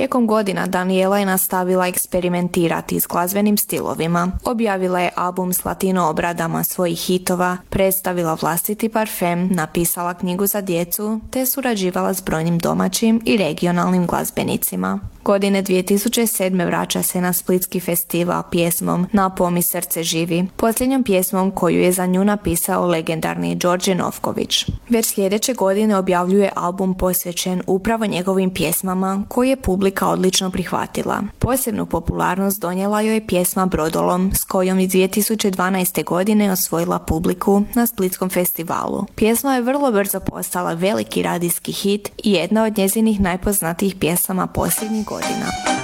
Tijekom godina Daniela je nastavila eksperimentirati s glazbenim stilovima. Objavila je album s latino obradama svojih hitova, predstavila vlastiti parfem, napisala knjigu za djecu te surađivala s brojnim domaćim i regionalnim glazbenicima. Godine 2007. vraća se na Splitski festival pjesmom "Napao mi srce živi", posljednjom pjesmom koju je za nju napisao legendarni Đorđe Novković. Već sljedeće godine objavljuje album posvećen upravo njegovim pjesmama koji je publika odlično prihvatila. Posebnu popularnost donijela joj je pjesma Brodolom s kojom i 2012. godine osvojila publiku na Splitskom festivalu. Pjesma je vrlo brzo postala veliki radijski hit i jedna od njezinih najpoznatijih pjesama posljednjih godina.